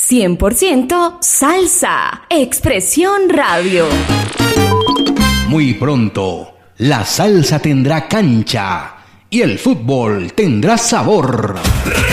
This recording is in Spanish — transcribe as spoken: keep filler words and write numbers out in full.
cien por ciento salsa. Expresión Radio. Muy pronto, la salsa tendrá cancha y el fútbol tendrá sabor.